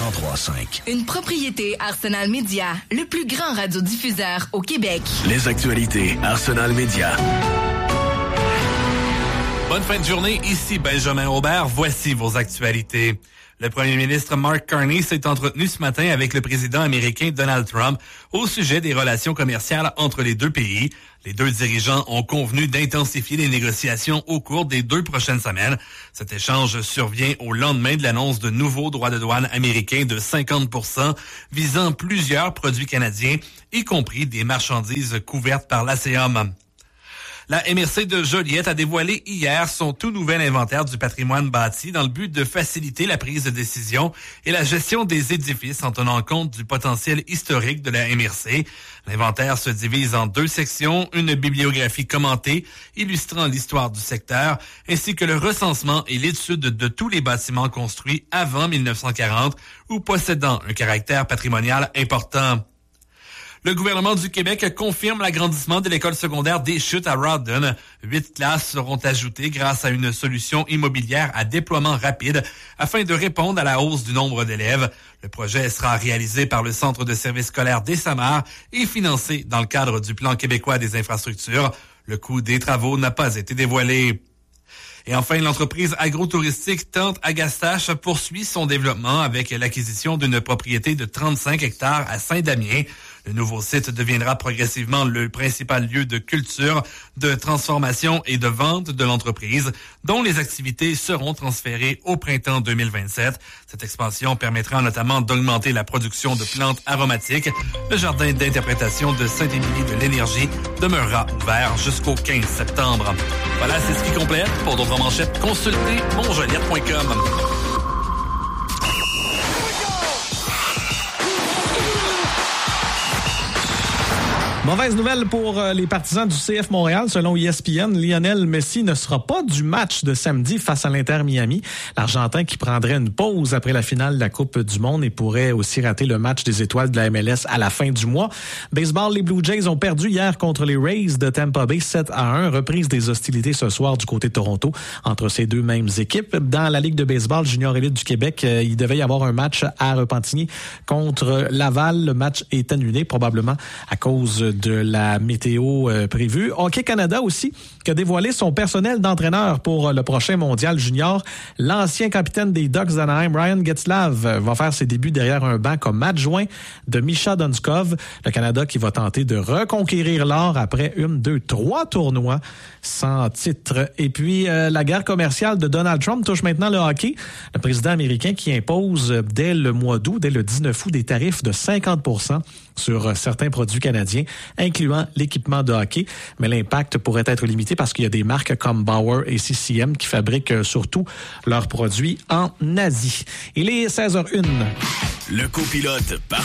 103.5. Une propriété Arsenal Média, le plus grand radiodiffuseur au Québec. Les actualités Arsenal Média. Bonne fin de journée, ici Benjamin Aubert. Voici vos actualités. Le premier ministre Mark Carney s'est entretenu ce matin avec le président américain Donald Trump au sujet des relations commerciales entre les deux pays. Les deux dirigeants ont convenu d'intensifier les négociations au cours des 2 prochaines semaines. Cet échange survient au lendemain de l'annonce de nouveaux droits de douane américains de 50% visant plusieurs produits canadiens, y compris des marchandises couvertes par l'ASEAN. La MRC de Joliette a dévoilé hier son tout nouvel inventaire du patrimoine bâti dans le but de faciliter la prise de décision et la gestion des édifices en tenant compte du potentiel historique de la MRC. L'inventaire se divise en 2 sections, une bibliographie commentée illustrant l'histoire du secteur, ainsi que le recensement et l'étude de tous les bâtiments construits avant 1940 ou possédant un caractère patrimonial important. Le gouvernement du Québec confirme l'agrandissement de l'école secondaire des Chutes à Rawdon. 8 classes seront ajoutées grâce à une solution immobilière à déploiement rapide afin de répondre à la hausse du nombre d'élèves. Le projet sera réalisé par le Centre de services scolaires des Samars et financé dans le cadre du Plan québécois des infrastructures. Le coût des travaux n'a pas été dévoilé. Et enfin, l'entreprise agro-touristique Tente Agastache poursuit son développement avec l'acquisition d'une propriété de 35 hectares à Saint-Damien. Le nouveau site deviendra progressivement le principal lieu de culture, de transformation et de vente de l'entreprise, dont les activités seront transférées au printemps 2027. Cette expansion permettra notamment d'augmenter la production de plantes aromatiques. Le jardin d'interprétation de Saint-Émilie de l'Énergie demeurera ouvert jusqu'au 15 septembre. Voilà, c'est ce qui complète. Pour d'autres manchettes, consultez monjoliette.com. Mauvaise nouvelle pour les partisans du CF Montréal. Selon ESPN, Lionel Messi ne sera pas du match de samedi face à l'Inter Miami. L'Argentin qui prendrait une pause après la finale de la Coupe du Monde et pourrait aussi rater le match des étoiles de la MLS à la fin du mois. Baseball, les Blue Jays ont perdu hier contre les Rays de Tampa Bay 7-1. Reprise des hostilités ce soir du côté de Toronto entre ces deux mêmes équipes. Dans la Ligue de baseball junior élite du Québec, il devait y avoir un match à Repentigny contre Laval. Le match est annulé probablement à cause de la météo prévue. Hockey Canada aussi, qui a dévoilé son personnel d'entraîneur pour le prochain mondial junior. L'ancien capitaine des Ducks d'Anaheim, Ryan Getzlav, va faire ses débuts derrière un banc comme adjoint de Misha Donskov. Le Canada qui va tenter de reconquérir l'or après 3 tournois sans titre. Et puis, la guerre commerciale de Donald Trump touche maintenant le hockey. Le président américain qui impose dès le mois d'août, dès le 19 août, des tarifs de 50% sur certains produits canadiens, incluant l'équipement de hockey. Mais l'impact pourrait être limité parce qu'il y a des marques comme Bauer et CCM qui fabriquent surtout leurs produits en Asie. Il est 16h01. Le copilote